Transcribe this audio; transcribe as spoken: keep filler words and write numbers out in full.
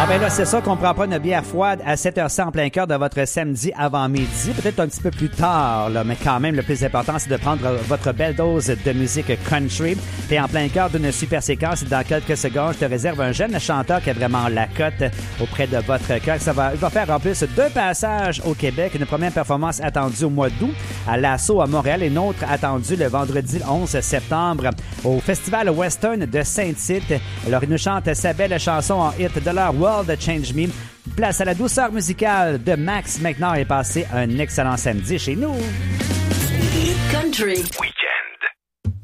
ben là, c'est ça qu'on prend pas une bière froide à sept heures en plein cœur de votre samedi avant-midi, peut-être un petit peu plus tard, là, mais quand même, le plus important, c'est de prendre votre belle dose de musique country. T'es en plein cœur d'une super séquence et dans quelques secondes, je te réserve un jeune chanteur qui a vraiment la cote auprès de votre cœur. Ça va, il va faire en plus deux passages au Québec, une première performance attendue au mois d'août à l'Assaut à Montréal et une autre attendue le vendredi onze septembre au Festival Western de Saint-Tite. Alors, il nous chante sa belle chanson en hit de leur World Change Me. Place à la douceur musicale de Max McNair et passez un excellent samedi chez nous. Country. We